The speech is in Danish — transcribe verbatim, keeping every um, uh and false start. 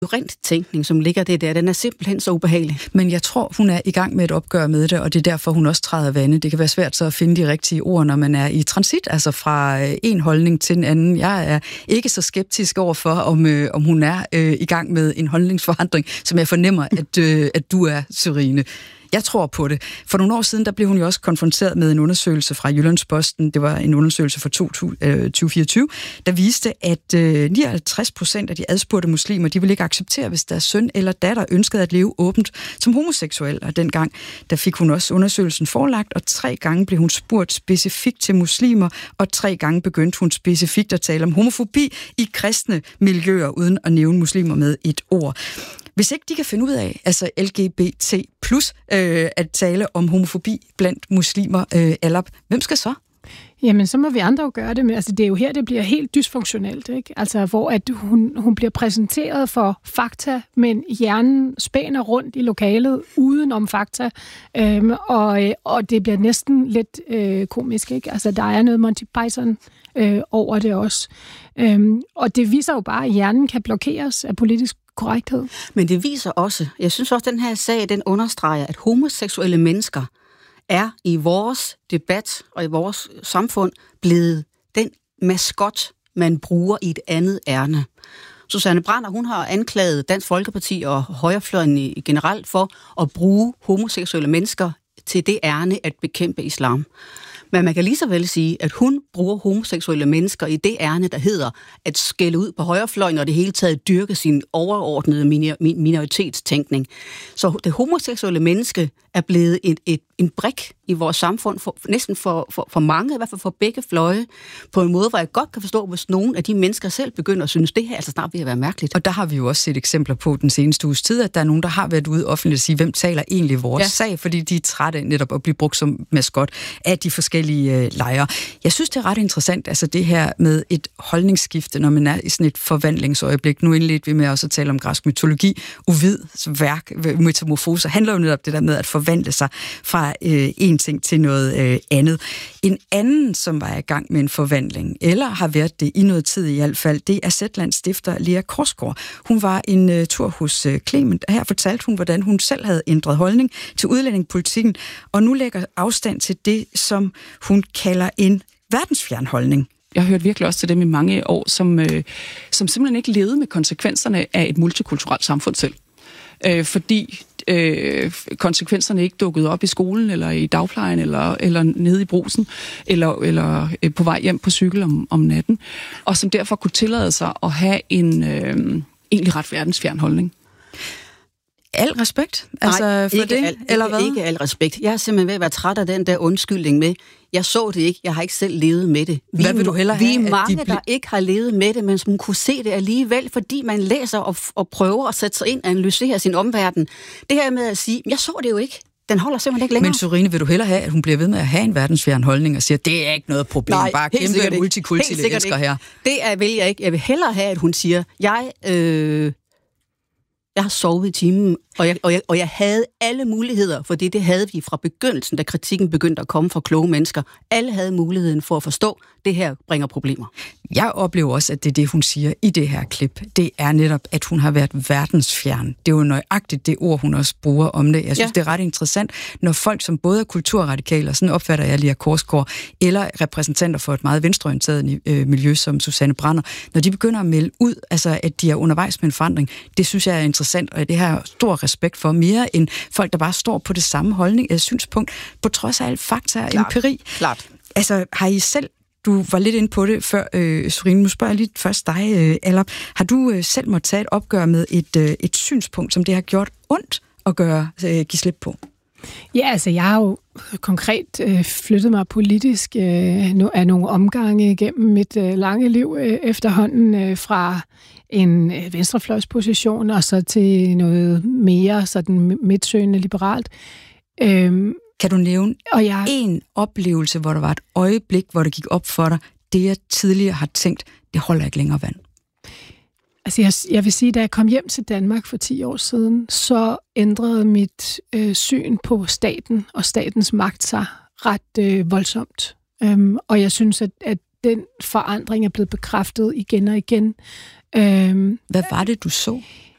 rent tænkning, som ligger det der, den er simpelthen så ubehagelig. Men jeg tror, hun er i gang med et opgør med det, og det er derfor, hun også træder vande. Det kan være svært så at finde de rigtige ord, når man er i transit, altså fra en holdning til en anden. Jeg er ikke så skeptisk overfor, om, øh, om hun er øh, i gang med en holdningsforandring, som jeg fornemmer, at, øh, at du er, Sørine. Jeg tror på det. For nogle år siden, der blev hun jo også konfronteret med en undersøgelse fra Jyllands-Posten. Det var en undersøgelse fra tyve fireogtyve, der viste, at nioghalvtreds procent af de adspurgte muslimer, de ville ikke acceptere, hvis deres søn eller datter ønskede at leve åbent som homoseksuel. Og dengang, der fik hun også undersøgelsen forelagt, og tre gange blev hun spurgt specifikt til muslimer, og tre gange begyndte hun specifikt at tale om homofobi i kristne miljøer, uden at nævne muslimer med et ord. Hvis ikke de kan finde ud af, altså L G B T plus, øh, at tale om homofobi blandt muslimer, øh, Alap, hvem skal så? Jamen, så må vi andre jo gøre det, men altså, det er jo her, det bliver helt dysfunktionelt, ikke? Altså, hvor at hun, hun bliver præsenteret for fakta, men hjernen spænder rundt i lokalet uden om fakta, øhm, og, og det bliver næsten lidt øh, komisk, ikke? Altså, der er noget Monty Python øh, over det også. Øhm, og det viser jo bare, at hjernen kan blokeres af politisk korrekthed. Men det viser også, jeg synes også, at den her sag, den understreger, at homoseksuelle mennesker er i vores debat og i vores samfund blevet den maskot, man bruger i et andet ærne. Susanne Brander, hun har anklaget Dansk Folkeparti og højrefløjen i generelt for at bruge homoseksuelle mennesker til det ærne at bekæmpe islam. Men man kan lige så vel sige, at hun bruger homoseksuelle mennesker i det ærne, der hedder at skælde ud på højrefløjen og det hele taget dyrke sin overordnede minoritetstænkning. Så det homoseksuelle menneske er blevet et, et, en brik i vores samfund, for, næsten for, for, for mange, i hvert fald for begge fløje, på en måde, hvor jeg godt kan forstå, hvis nogen af de mennesker selv begynder at synes, det her altså snart vil være mærkeligt. Og der har vi jo også set eksempler på den seneste uges tid, at der er nogen, der har været ude offentligt at sige, hvem taler egentlig vores ja. sag, fordi de er trætte af netop at blive brugt som maskot af de forskellige øh, lejre. Jeg synes, det er ret interessant, altså det her med et holdningsskifte, når man er i sådan et forvandlingsøjeblik. Nu indledte vi med også at tale om græsk mytologi. Ovids værk, Metamorfose, handler jo netop det der med at forvandle sig fra øh, en ting til noget øh, andet. En anden, som var i gang med en forvandling, eller har været det i noget tid i hvert fald, det er Zetlands stifter Lea Korsgaard. Hun var en uh, tur hos uh, Clement, og her fortalte hun, hvordan hun selv havde ændret holdning til udlændingepolitikken, og nu lægger afstand til det, som hun kalder en verdensfjern holdning. Jeg har hørt virkelig også til dem i mange år, som, øh, som simpelthen ikke levede med konsekvenserne af et multikulturelt samfund selv. Øh, fordi øh, konsekvenserne ikke dukkede op i skolen, eller i dagplejen, eller, eller nede i brusen, eller, eller øh, på vej hjem på cykel om, om natten, og som derfor kunne tillade sig at have en øh, egentlig ret verdensfjern holdning. Al respekt? Altså Nej, for ikke det, al, eller ikke, hvad? ikke al respekt. Jeg er simpelthen ved at være træt af den der undskyldning med, jeg så det ikke, jeg har ikke selv levet med det. Vi, hvad vil du hellere vi have, er mange, de der ikke har levet med det, men som kunne se det alligevel, fordi man læser og, og prøver at sætte sig ind og analysere sin omverden. Det her med at sige, jeg så det jo ikke. Den holder simpelthen ikke længere. Men Sørine, vil du hellere have, at hun bliver ved med at have en verdensfjern holdning og siger, det er ikke noget problem, Nej, bare kæmpe multikulturelle elsker her? Det er, vil jeg ikke. Jeg vil hellere have, at hun siger, jeg... Øh, Jeg har sovet i timen, og jeg, og, jeg, og jeg havde alle muligheder, fordi det havde vi fra begyndelsen, da kritikken begyndte at komme fra kloge mennesker. Alle havde muligheden for at forstå, at det her bringer problemer. Jeg oplever også, at det er det, hun siger i det her klip. Det er netop, at hun har været verdensfjern. Det er jo nøjagtigt det ord, hun også bruger om det. Jeg synes, ja. det er ret interessant, når folk, som både er kulturradikaler, og sådan opfatter jeg Lea Korsgaard, eller repræsentanter for et meget venstreorienteret øh, miljø, som Susanne Brander, når de begynder at melde ud, altså at de er undervejs med en forandring, det synes jeg er interessant, og det har jeg stor respekt for, mere end folk, der bare står på det samme holdning eller synspunkt, på trods af alt fakta og empiri. Klart. Altså, har I selv, du var lidt inde på det før, øh, Sørine, nu spørger jeg lige først dig, øh, Alap, har du øh, selv måttet tage et opgør med et, øh, et synspunkt, som det har gjort ondt at gøre, øh, give slip på? Ja, altså jeg har jo konkret øh, flyttet mig politisk øh, af nogle omgange gennem mit øh, lange liv øh, efterhånden øh, fra en øh, venstrefløjsposition og så til noget mere sådan midtsøgende liberalt. Øhm, kan du nævne og jeg, en oplevelse, hvor der var et øjeblik, hvor det gik op for dig, det jeg tidligere har tænkt, det holder ikke længere vand? Altså jeg, jeg vil sige, da jeg kom hjem til Danmark for ti år siden, så ændrede mit øh, syn på staten og statens magt sig ret øh, voldsomt. Øhm, og jeg synes, at, at den forandring er blevet bekræftet igen og igen. Øhm, Hvad var det, du så?